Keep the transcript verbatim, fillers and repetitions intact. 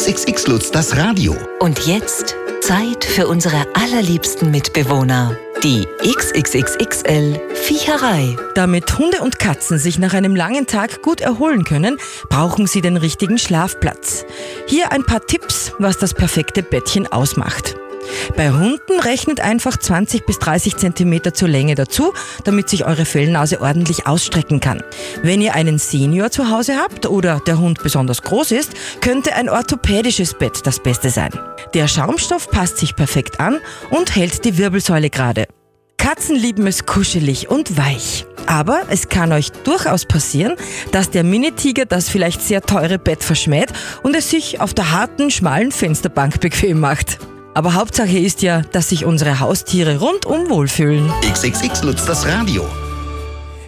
X X X Lutz, das Radio. Und jetzt Zeit für unsere allerliebsten Mitbewohner. Die X X X X L Viecherei. Damit Hunde und Katzen sich nach einem langen Tag gut erholen können, brauchen sie den richtigen Schlafplatz. Hier ein paar Tipps, was das perfekte Bettchen ausmacht. Bei Hunden rechnet einfach zwanzig bis dreißig Zentimeter zur Länge dazu, damit sich eure Fellnase ordentlich ausstrecken kann. Wenn ihr einen Senior zu Hause habt oder der Hund besonders groß ist, könnte ein orthopädisches Bett das Beste sein. Der Schaumstoff passt sich perfekt an und hält die Wirbelsäule gerade. Katzen lieben es kuschelig und weich. Aber es kann euch durchaus passieren, dass der Minitiger das vielleicht sehr teure Bett verschmäht und es sich auf der harten, schmalen Fensterbank bequem macht. Aber Hauptsache ist ja, dass sich unsere Haustiere rundum wohlfühlen. X X X Lutz, das Radio.